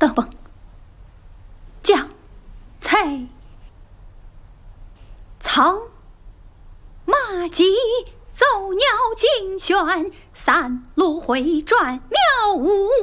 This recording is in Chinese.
的梦。将菜草马蹄走鸟竞选，三路回转妙无